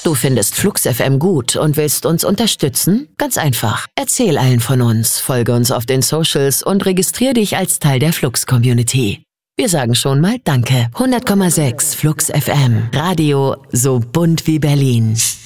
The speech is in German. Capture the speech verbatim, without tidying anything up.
Du findest Flux F M gut und willst uns unterstützen? Ganz einfach. Erzähl allen von uns, folge uns auf den Socials und registrier dich als Teil der Flux-Community. Wir sagen schon mal Danke. hundert Komma sechs Flux F M. Radio so bunt wie Berlin.